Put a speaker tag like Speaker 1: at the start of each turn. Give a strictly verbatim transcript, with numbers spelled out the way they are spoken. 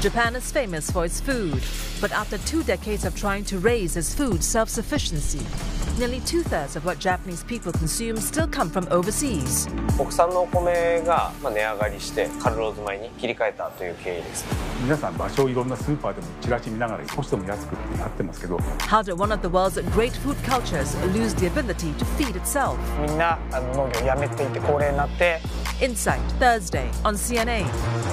Speaker 1: Japan is famous for its food, but after two decades of trying to raise its food self-sufficiency, nearly two-thirds of what Japanese people consume still come from overseas.
Speaker 2: 国産のお米が値上がりしてカルローズ米に切り替えたという経緯です。
Speaker 3: 皆さん場所をいろんなスーパーでもチラシ見ながら少しでも安くってなってますけど。
Speaker 1: How did one of the world's great food cultures lose the ability to feed itself?
Speaker 4: みんな農業をやめていて高齢になって。
Speaker 1: Insight Thursday on C N A.